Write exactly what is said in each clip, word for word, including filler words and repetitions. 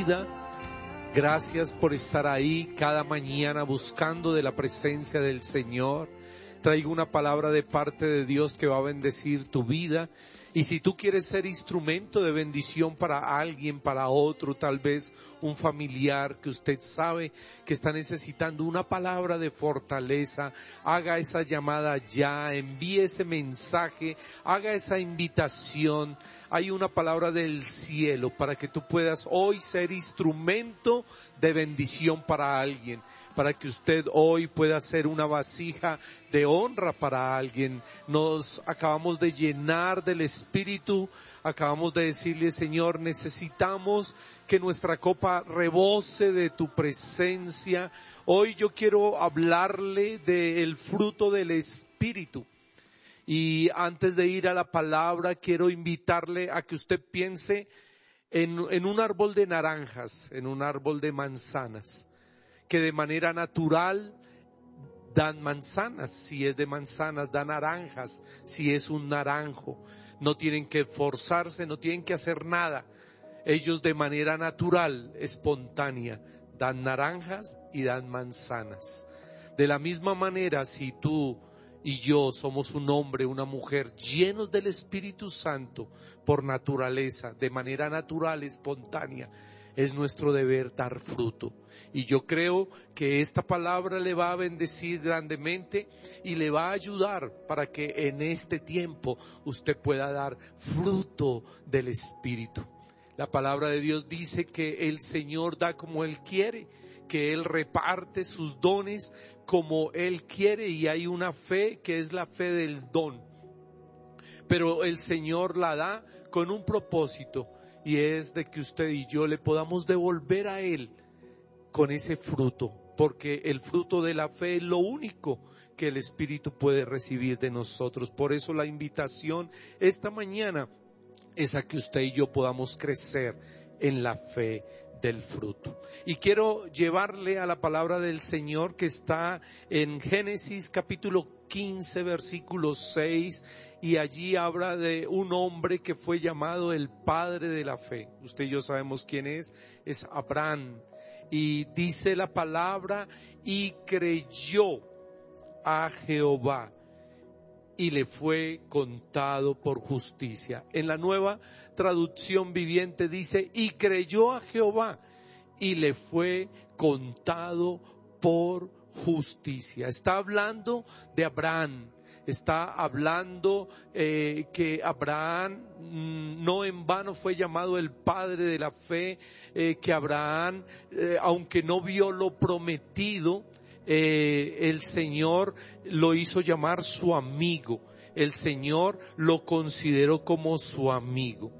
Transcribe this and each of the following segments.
vida. Gracias por estar ahí cada mañana buscando de la presencia del Señor. Traigo una palabra de parte de Dios que va a bendecir tu vida. Y si tú quieres ser instrumento de bendición para alguien, para otro, tal vez un familiar que usted sabe que está necesitando una palabra de fortaleza, haga esa llamada ya, envíe ese mensaje, haga esa invitación. Hay una palabra del cielo para que tú puedas hoy ser instrumento de bendición para alguien, para que usted hoy pueda ser una vasija de honra para alguien. Nos acabamos de llenar del Espíritu, acabamos de decirle: Señor, necesitamos que nuestra copa rebose de tu presencia. Hoy yo quiero hablarle del fruto del Espíritu. Y antes de ir a la palabra, quiero invitarle a que usted piense en, en un árbol de naranjas, en un árbol de manzanas, que de manera natural dan manzanas. Si es de manzanas, dan naranjas. Si es un naranjo, no tienen que esforzarse, no tienen que hacer nada. Ellos de manera natural, espontánea, dan naranjas y dan manzanas. De la misma manera, si tú y yo somos un hombre, una mujer llenos del Espíritu Santo por naturaleza, de manera natural, espontánea, es nuestro deber dar fruto. Y yo creo que esta palabra le va a bendecir grandemente y le va a ayudar para que en este tiempo usted pueda dar fruto del Espíritu. La palabra de Dios dice que el Señor da como Él quiere, que Él reparte sus dones como Él quiere, y hay una fe que es la fe del don. Pero el Señor la da con un propósito, y es de que usted y yo le podamos devolver a Él con ese fruto, porque el fruto de la fe es lo único que el Espíritu puede recibir de nosotros. Por eso la invitación esta mañana es a que usted y yo podamos crecer en la fe del fruto. Y quiero llevarle a la palabra del Señor que está en Génesis capítulo quince versículo seis, y allí habla de un hombre que fue llamado el padre de la fe. Usted y yo sabemos quién es, es Abraham. Y dice la palabra: y creyó a Jehová y le fue contado por justicia. En la Nueva Traducción Viviente dice: y creyó a Jehová y le fue contado por justicia. Está hablando de Abraham. Está hablando eh, que Abraham mmm, no en vano fue llamado el padre de la fe, eh, que Abraham, eh, aunque no vio lo prometido, eh, el Señor lo hizo llamar su amigo. El Señor lo consideró como su amigo.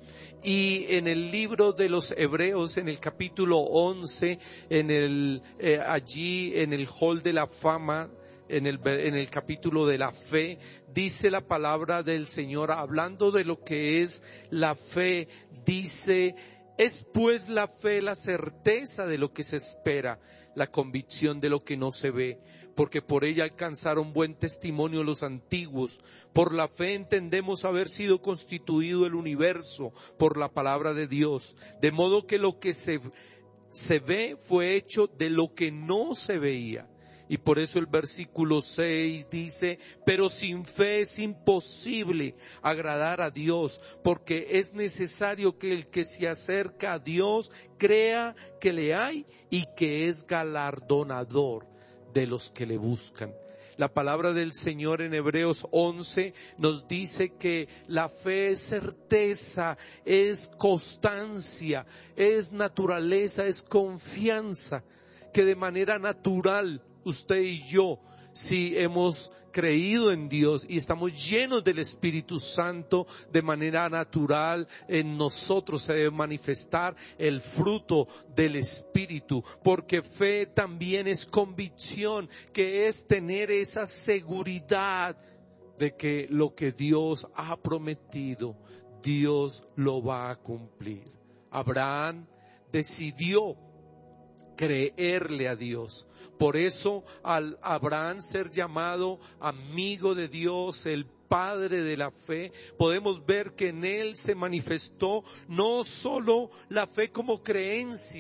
Y en el libro de los Hebreos, en el capítulo once, en el eh, allí en el hall de la fama, En el, en el capítulo de la fe, dice la palabra del Señor, hablando de lo que es la fe, dice: es pues la fe la certeza de lo que se espera, la convicción de lo que no se ve, porque por ella alcanzaron buen testimonio los antiguos. Por la fe entendemos haber sido constituido el universo por la palabra de Dios, de modo que lo que se, se ve fue hecho de lo que no se veía. Y por eso el versículo seis dice: pero sin fe es imposible agradar a Dios, porque es necesario que el que se acerca a Dios crea que le hay y que es galardonador de los que le buscan. La palabra del Señor en Hebreos once nos dice que la fe es certeza, es constancia, es naturaleza, es confianza, que de manera natural usted y yo, si hemos creído en Dios y estamos llenos del Espíritu Santo, de manera natural en nosotros se debe manifestar el fruto del Espíritu, porque fe también es convicción, que es tener esa seguridad de que lo que Dios ha prometido, Dios lo va a cumplir. Abraham decidió creerle a Dios. Por eso, al Abraham ser llamado amigo de Dios, el padre de la fe, podemos ver que en él se manifestó no solo la fe como creencia,